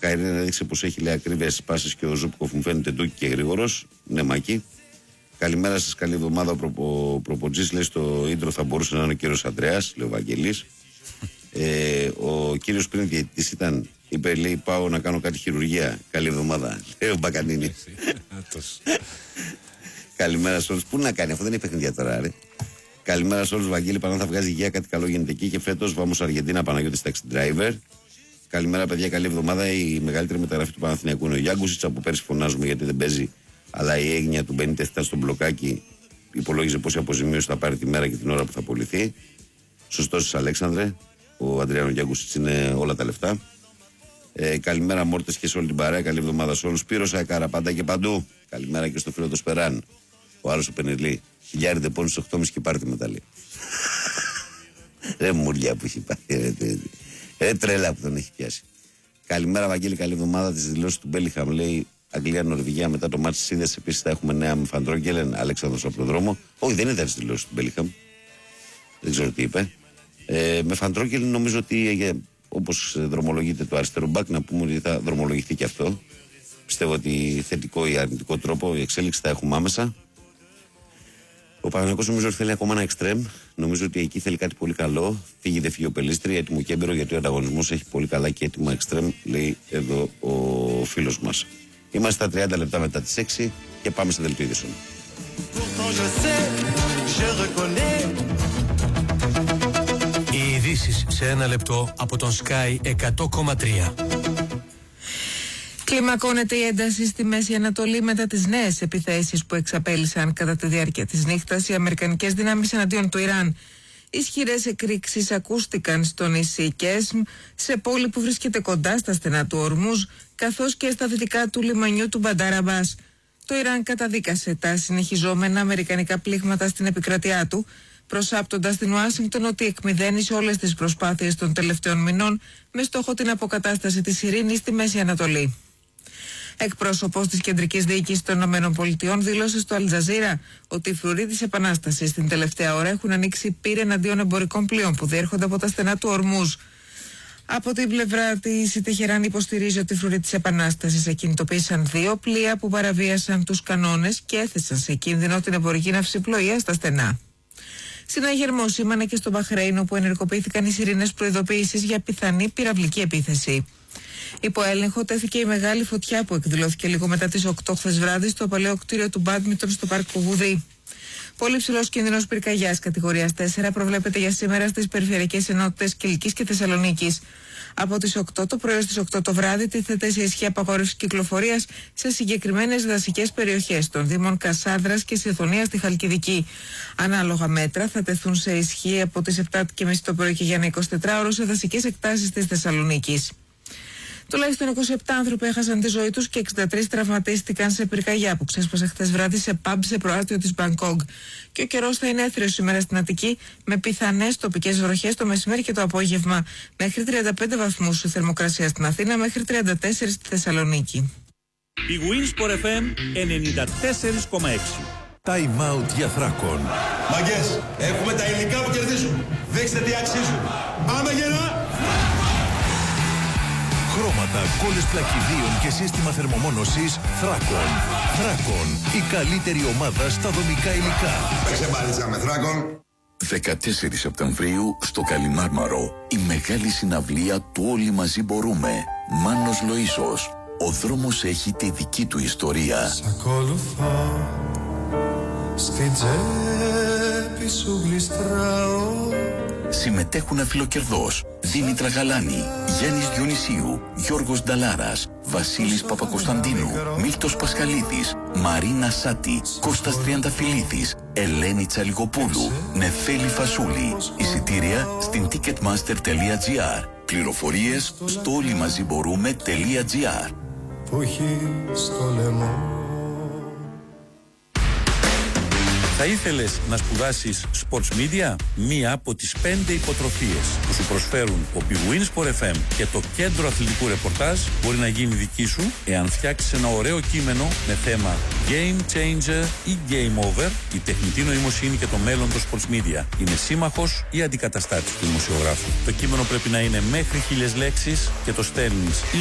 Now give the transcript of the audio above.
Καϊρήν έδειξε πως έχει λέει ακρίβεια στις πάσες και ο Ζούπκοφ μου φαίνεται ντούκι και γρήγορος. Ναι, Μάκη. Καλημέρα σας, καλή εβδομάδα. Ο προποτζής λέει στο ίντρο θα μπορούσε να είναι ο κύριος Ανδρέας, λέει ο Βαγγελής. Ο κύριος πριν διαιτητής ήταν, είπε, λέει, πάω να κάνω κάτι χειρουργία. Καλή εβδομάδα. Ο Μπακανίνη. Καλημέρα σε όλους. Πού να κάνει, αυτό δεν είναι παιχνίδια τώρα, ρε. Καλημέρα σε όλους. Βαγγέλη, πάνω θα βγάζει υγεία, κάτι καλό γίνεται εκεί. Και φέτος Βάμος Αργεντίνα, Παναγιώτης Taxi Driver. Καλημέρα, παιδιά, καλή εβδομάδα. Η μεγαλύτερη μεταγραφή του Παναθηναϊκού είναι ο Γιάνγκουσιτς. Από πέρσι φωνάζουμε γιατί δεν παίζει. Αλλά η έγνοια του Μπενίτεθ ήταν στο μπλοκάκι. Υπολόγιζε πόση αποζημίωση θα πάρει τη μέρα και την ώρα που θα πωληθεί. Σωστός σας, Αλέξανδρε. Ο Αντριάνο Γιάνγκουσιτς είναι όλα τα λεφτά. Καλημέρα, Μόρτες, και σε όλη την παρέα. Καλή εβδομάδα σε όλους. Σπύρος Αεκάρα, πάντα και παντού. Καλημέρα και στο φίλο του Σπεράν. Ο άλλος ο Πενελή. Χιλιάριδε πόνοι στις 8.30 και πάρτε μεταλλή. Ρε μουρλιά που έχει πάει. Ρε τρέλα που τον έχει πιάσει. Καλημέρα, Βαγγέλη, καλή εβδομάδα. Τις δηλώσεις του Μπέλιχαμ, λέει Αγγλία-Νορβηγία μετά το μάτς της Σίδες. Επίσης θα έχουμε νέα με Φαντρόγκελεν, Αλέξανδρος από τον δρόμο. Όχι, δεν ήταν τις δηλώσεις του Μπέλιχαμ. Δεν ξέρω τι είπε. Με Φαντρόγκελεν νομίζω ότι όπως δρομολογείται το αριστερό μπακ, να πούμε ότι θα δρομολογηθεί και αυτό. Πιστεύω ότι θετικό ή αρνητικό τρόπο η εξέλιξη θα έχουμε άμεσα. Ο Παναθηναϊκός νομίζω ότι θέλει ακόμα ένα εξτρέμ. Νομίζω ότι εκεί θέλει κάτι πολύ καλό. Φύγει δεν φύγει ο Πελίστρη, έτοιμο και έμπειρο, γιατί ο ανταγωνισμός έχει πολύ καλά και έτοιμα εξτρέμ, λέει εδώ ο φίλος μας. Είμαστε στα 30 λεπτά μετά τις 6 και πάμε σε δελτίο ειδήσεων. Οι ειδήσεις σε ένα λεπτό από τον Sky 100,3. Κλιμακώνεται η ένταση στη Μέση Ανατολή μετά τις νέες επιθέσεις που εξαπέλυσαν κατά τη διάρκεια της νύχτας οι αμερικανικές δυνάμεις εναντίον του Ιράν. Ισχυρές εκρήξεις ακούστηκαν στο νησί Κέσμ, σε πόλη που βρίσκεται κοντά στα στενά του Ορμούζ, καθώς και στα δυτικά του λιμανιού του Μπαντάρ Αμπάς. Το Ιράν καταδίκασε τα συνεχιζόμενα αμερικανικά πλήγματα στην επικρατειά του, προσάπτοντας την Ουάσιγκτον ότι εκμηδένισε όλες τις προσπάθειες των τελευταίων μηνών με στόχο την αποκατάσταση της ειρήνης στη Μέση Ανατολή. Εκπρόσωπος της Κεντρικής Διοίκησης των ΗΠΑ δήλωσε στο Αλτζαζίρα ότι οι φρουροί της Επανάστασης την τελευταία ώρα έχουν ανοίξει πύρ εναντίον εμπορικών πλοίων που διέρχονται από τα στενά του Ορμούζ. Από την πλευρά της, η Τεχεράνη υποστηρίζει ότι οι φρουροί της Επανάστασης εκκινητοποίησαν 2 πλοία που παραβίασαν τους κανόνες και έθεσαν σε κίνδυνο την εμπορική ναυσιπλοεία στα στενά. Συναγερμό σήμανε και στο Μπαχρέιν, όπου ενεργοποιήθηκαν οι σιρήνες προειδοποίησης για πιθανή πυραυλική επίθεση. Υπό έλεγχο τέθηκε η μεγάλη φωτιά που εκδηλώθηκε λίγο μετά τις 8 χθες βράδυ στο παλαιό κτίριο του Μπάντμιντον στο Πάρκ Κουβουδί. Πολύ ψηλός κίνδυνος πυρκαγιάς κατηγορίας 4 προβλέπεται για σήμερα στις περιφερειακές ενότητες Κιλκής και Θεσσαλονίκης. Από τις 8 το πρωί στις 8 το βράδυ τίθεται σε ισχύ απαγόρευση κυκλοφορίας σε συγκεκριμένες δασικές περιοχές των Δήμων Κασάνδρας και Συθωνίας στη Χαλκιδική. Ανάλογα μέτρα θα τεθούν σε ισχύ από τις 7.30 το πρωί και για ένα 24ωρο σε δασικές εκτάσεις της Θεσσαλονίκης. Τουλάχιστον 27 άνθρωποι έχασαν τη ζωή τους και 63 τραυματίστηκαν σε πυρκαγιά που ξέσπασε χθες βράδυ σε παμπ σε προάστιο της Μπανκόγκ. Και ο καιρός θα είναι έθριος σήμερα στην Αττική με πιθανές τοπικές βροχές το μεσημέρι και το απόγευμα. Μέχρι 35 βαθμούς η θερμοκρασία στην Αθήνα, μέχρι 34 στη Θεσσαλονίκη. Η Winsport FM 94,6. Time out για Θράκον. Μαγκές, έχουμε τα υλικά που κερδίζουν. Δείξτε τι αξίζουν. Πάμε γερά! Χρώματα, κόλλες πλακιδίων και σύστημα θερμομόνωσης Θράκον. Θράκον, η καλύτερη ομάδα στα δομικά υλικά. Παίξε μπάλιτσα με Θράκον. 14 Σεπτεμβρίου στο Καλιμάρμαρο, η μεγάλη συναυλία του Όλοι Μαζί Μπορούμε. Μάνος Λοΐσος. Ο δρόμος έχει τη δική του ιστορία. Σ' ακολουθώ, στη τσέπη σου γλιστράω. Συμμετέχουν αφιλοκερδός Δήμητρα Γαλάνη, Γιάννης Διονυσίου, Γιώργος Νταλάρας, Βασίλης Παπακοσταντίνου, Μίλτος Πασχαλίδης, Μαρίνα Σάτη, Κώστας Τριανταφυλλίδης, Ελένη Τσαλιγοπούλου, Νεφέλη Φασούλη. Εισιτήρια στην ticketmaster.gr. Πληροφορίες στο όλοιμαζιμπορούμε.gr. Που έχει στο λαιμό. Θα ήθελες να σπουδάσεις Sports Media, μία από τις 5 υποτροφίες που σου προσφέρουν ο Winsport FM και το Κέντρο Αθλητικού Ρεπορτάζ μπορεί να γίνει δική σου εάν φτιάξεις ένα ωραίο κείμενο με θέμα Game Changer ή Game Over. Η τεχνητή νοημοσύνη και το μέλλον των Sports Media είναι σύμμαχος ή αντικαταστάτης του δημοσιογράφου. Το κείμενο πρέπει να είναι μέχρι 1000 λέξεις και το στέλνεις